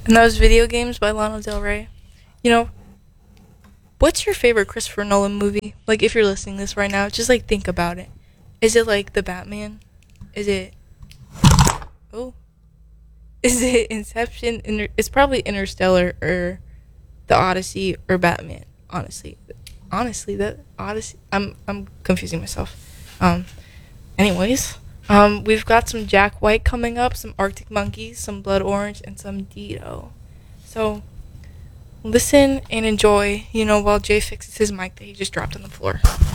And that was Video Games by Lana Del Rey. You know, what's your favorite Christopher Nolan movie? Like, if you're listening to this right now, just, like, think about it. Is it, like, The Batman? Is it... Oh. Is it Inception? It's probably Interstellar or The Odyssey or Batman, honestly. Honestly, that Odyssey... I'm confusing myself. Anyways, we've got some Jack White coming up, some Arctic Monkeys, some Blood Orange, and some Dio. So, listen and enjoy, while Jay fixes his mic that he just dropped on the floor.